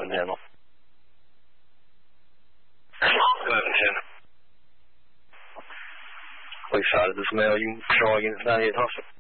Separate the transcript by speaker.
Speaker 1: handle. Police side of this mail, you can control against 98 Hospital.